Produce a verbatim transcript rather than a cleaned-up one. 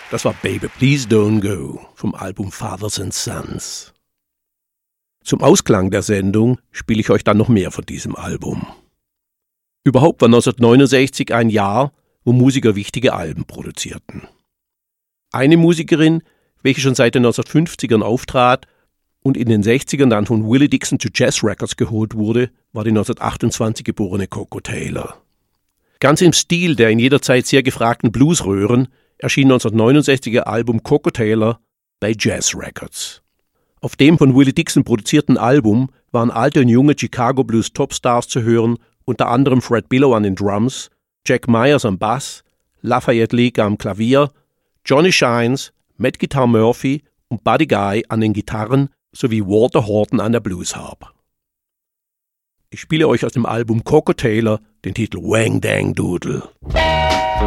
Das war Baby Please Don't Go vom Album Fathers and Sons. Zum Ausklang der Sendung spiele ich euch dann noch mehr von diesem Album. Überhaupt war neunzehnhundertneunundsechzig ein Jahr, wo Musiker wichtige Alben produzierten. Eine Musikerin, welche schon seit den neunzehnhundertfünfzigern auftrat und in den sechzigern dann von Willie Dixon zu Jazz Records geholt wurde, war die neunzehnhundertachtundzwanzig geborene Coco Taylor. Ganz im Stil der in jeder Zeit sehr gefragten Bluesröhren erschien neunzehnhundertneunundsechzig ihr Album Coco Taylor bei Jazz Records. Auf dem von Willie Dixon produzierten Album waren alte und junge Chicago Blues Topstars zu hören, unter anderem Fred Billow an den Drums, Jack Myers am Bass, Lafayette Lega am Klavier, Johnny Shines, Matt Guitar Murphy und Buddy Guy an den Gitarren sowie Walter Horton an der Bluesharp. Ich spiele euch aus dem Album Coco Taylor den Titel Wang Dang Doodle.